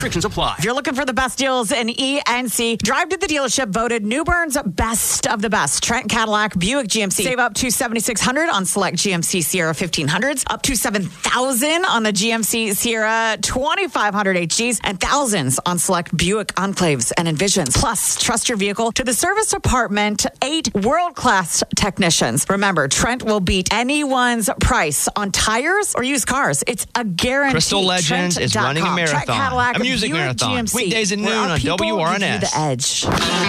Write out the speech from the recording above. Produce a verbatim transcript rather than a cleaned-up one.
Restrictions apply. If you're looking for the best deals in E N C, drive to the dealership voted New Bern's best of the best. Trent Cadillac, Buick G M C. Save up to seven thousand six hundred dollars on select G M C Sierra fifteen hundreds, up to seven thousand dollars on the G M C Sierra twenty-five hundred H Gs, and thousands on select Buick Enclaves and Envisions. Plus, trust your vehicle to the service department, eight world-class technicians. Remember, Trent will beat anyone's price on tires or used cars. It's a guarantee. Crystal Legends Trent is dot com. running a marathon. Trent Cadillac, A music Buick marathon. G M C, Weekdays at where noon our on people W R N give you S. the edge.